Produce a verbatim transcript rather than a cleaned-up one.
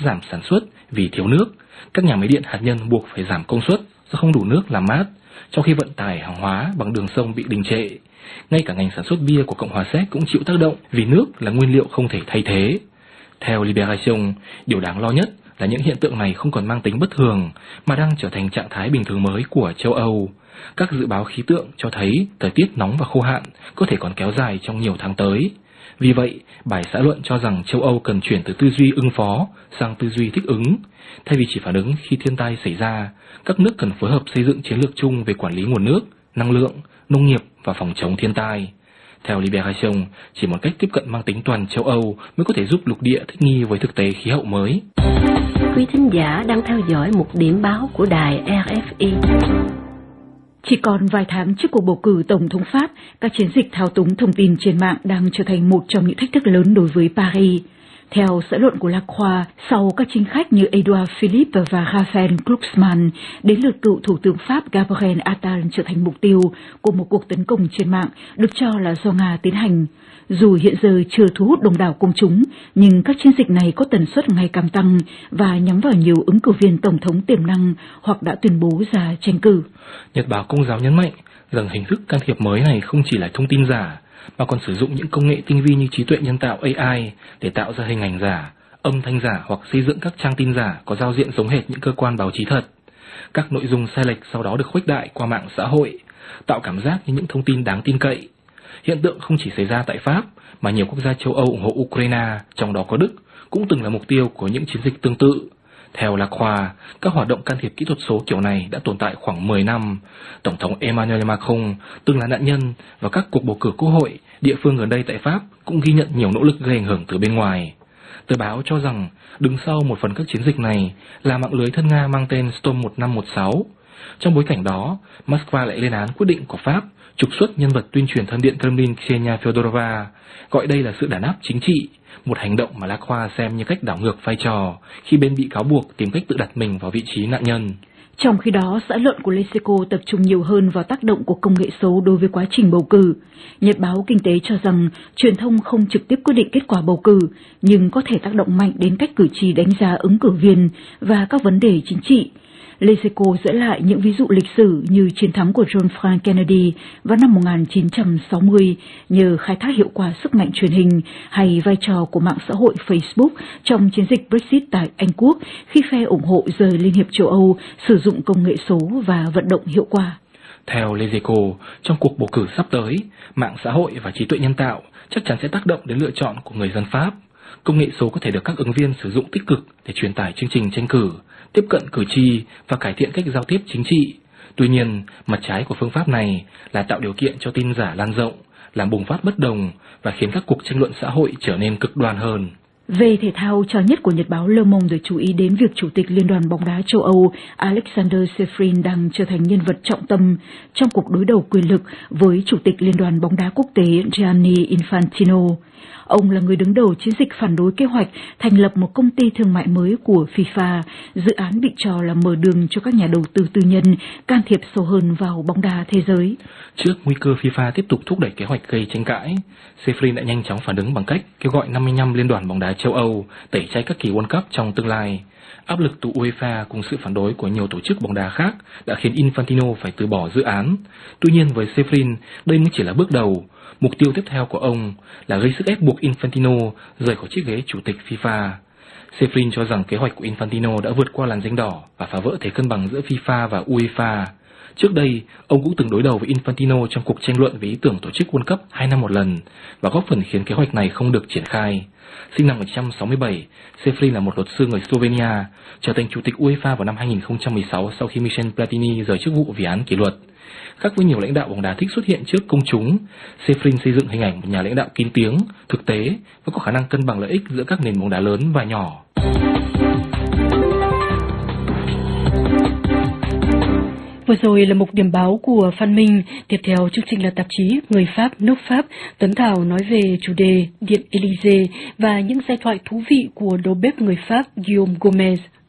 giảm sản xuất vì thiếu nước. Các nhà máy điện hạt nhân buộc phải giảm công suất do không đủ nước làm mát, trong khi vận tải hàng hóa bằng đường sông bị đình trệ. Ngay cả ngành sản xuất bia của Cộng hòa Séc cũng chịu tác động vì nước là nguyên liệu không thể thay thế. Theo Libération, điều đáng lo nhất là những hiện tượng này không còn mang tính bất thường mà đang trở thành trạng thái bình thường mới của châu Âu. Các dự báo khí tượng cho thấy thời tiết nóng và khô hạn có thể còn kéo dài trong nhiều tháng tới. Vì vậy, bài xã luận cho rằng châu Âu cần chuyển từ tư duy ứng phó sang tư duy thích ứng. Thay vì chỉ phản ứng khi thiên tai xảy ra, các nước cần phối hợp xây dựng chiến lược chung về quản lý nguồn nước, năng lượng, nông nghiệp và phòng chống thiên tai. Theo Libération, chỉ một cách tiếp cận mang tính toàn châu Âu mới có thể giúp lục địa thích nghi với thực tế khí hậu mới. Quý thính giả đang theo dõi một điểm báo của đài rờ ép i. Chỉ còn vài tháng trước cuộc bầu cử Tổng thống Pháp, các chiến dịch thao túng thông tin trên mạng đang trở thành một trong những thách thức lớn đối với Paris. Theo xã luận của Lacroix, sau các chính khách như Edouard Philippe và Raphaël Glucksmann, đến lượt cựu Thủ tướng Pháp Gabriel Attal trở thành mục tiêu của một cuộc tấn công trên mạng được cho là do Nga tiến hành. Dù hiện giờ chưa thu hút đông đảo công chúng, nhưng các chiến dịch này có tần suất ngày càng tăng và nhắm vào nhiều ứng cử viên tổng thống tiềm năng hoặc đã tuyên bố ra tranh cử. Nhật báo Công giáo nhấn mạnh rằng hình thức can thiệp mới này không chỉ là thông tin giả, mà còn sử dụng những công nghệ tinh vi như trí tuệ nhân tạo A I để tạo ra hình ảnh giả, âm thanh giả hoặc xây dựng các trang tin giả có giao diện giống hệt những cơ quan báo chí thật. Các nội dung sai lệch sau đó được khuếch đại qua mạng xã hội, tạo cảm giác như những thông tin đáng tin cậy. Hiện tượng không chỉ xảy ra tại Pháp, mà nhiều quốc gia châu Âu ủng hộ Ukraine, trong đó có Đức, cũng từng là mục tiêu của những chiến dịch tương tự. Theo Lacroix, các hoạt động can thiệp kỹ thuật số kiểu này đã tồn tại khoảng mười năm. Tổng thống Emmanuel Macron từng là nạn nhân, và các cuộc bầu cử quốc hội, địa phương gần đây tại Pháp cũng ghi nhận nhiều nỗ lực gây ảnh hưởng từ bên ngoài. Tờ báo cho rằng đứng sau một phần các chiến dịch này là mạng lưới thân Nga mang tên Storm một năm một sáu. Trong bối cảnh đó, Moscow lại lên án quyết định của Pháp trục xuất nhân vật tuyên truyền thân điện Kremlin Ksenia Fyodorova, gọi đây là sự đàn áp chính trị, một hành động mà Lacroix xem như cách đảo ngược vai trò khi bên bị cáo buộc tìm cách tự đặt mình vào vị trí nạn nhân. Trong khi đó, xã luận của Leseco tập trung nhiều hơn vào tác động của công nghệ số đối với quá trình bầu cử. Nhật báo Kinh tế cho rằng truyền thông không trực tiếp quyết định kết quả bầu cử, nhưng có thể tác động mạnh đến cách cử tri đánh giá ứng cử viên và các vấn đề chính trị. Leseco dẫn lại những ví dụ lịch sử như chiến thắng của John F. Kennedy vào năm một nghìn chín trăm sáu mươi nhờ khai thác hiệu quả sức mạnh truyền hình, hay vai trò của mạng xã hội Facebook trong chiến dịch Brexit tại Anh Quốc khi phe ủng hộ rời Liên hiệp châu Âu sử dụng công nghệ số và vận động hiệu quả. Theo Leseco, trong cuộc bầu cử sắp tới, mạng xã hội và trí tuệ nhân tạo chắc chắn sẽ tác động đến lựa chọn của người dân Pháp. Công nghệ số có thể được các ứng viên sử dụng tích cực để truyền tải chương trình tranh cử, tiếp cận cử tri và cải thiện cách giao tiếp chính trị. Tuy nhiên, mặt trái của phương pháp này là tạo điều kiện cho tin giả lan rộng, làm bùng phát bất đồng và khiến các cuộc tranh luận xã hội trở nên cực đoan hơn. Về thể thao, trang nhất của Nhật báo Le Monde được chú ý đến việc Chủ tịch Liên đoàn bóng đá châu Âu Alexander Seferin đang trở thành nhân vật trọng tâm trong cuộc đối đầu quyền lực với Chủ tịch Liên đoàn bóng đá quốc tế Gianni Infantino. Ông là người đứng đầu chiến dịch phản đối kế hoạch thành lập một công ty thương mại mới của FIFA, dự án bị cho là mở đường cho các nhà đầu tư tư nhân can thiệp sâu hơn vào bóng đá thế giới. Trước nguy cơ FIFA tiếp tục thúc đẩy kế hoạch gây tranh cãi, Seferin đã nhanh chóng phản ứng bằng cách kêu gọi năm mươi lăm liên đoàn bóng đá châu Âu tẩy chay các kỳ World Cup trong tương lai. Áp lực từ UEFA cùng sự phản đối của nhiều tổ chức bóng đá khác đã khiến Infantino phải từ bỏ dự án. Tuy nhiên với Seferin, đây mới chỉ là bước đầu. Mục tiêu tiếp theo của ông là gây sức ép buộc Infantino rời khỏi chiếc ghế chủ tịch FIFA. Seferin cho rằng kế hoạch của Infantino đã vượt qua làn danh đỏ và phá vỡ thế cân bằng giữa FIFA và UEFA. Trước đây, ông cũng từng đối đầu với Infantino trong cuộc tranh luận về ý tưởng tổ chức World Cup hai năm một lần và góp phần khiến kế hoạch này không được triển khai. Sinh năm một nghìn chín trăm sáu mươi bảy, Seferin là một luật sư người Slovenia, trở thành chủ tịch UEFA vào năm hai nghìn không trăm mười sáu sau khi Michel Platini rời chức vụ vì án kỷ luật. Khác với nhiều lãnh đạo bóng đá thích xuất hiện trước công chúng, Seferin xây dựng hình ảnh một nhà lãnh đạo kín tiếng, thực tế và có khả năng cân bằng lợi ích giữa các nền bóng đá lớn và nhỏ. Vừa rồi là mục điểm báo của Phan Minh. Tiếp theo chương trình là tạp chí Người Pháp, nước Pháp. Tuấn Thảo nói về chủ đề Điện Élysée và những giai thoại thú vị của đầu bếp người Pháp Guillaume Gomez.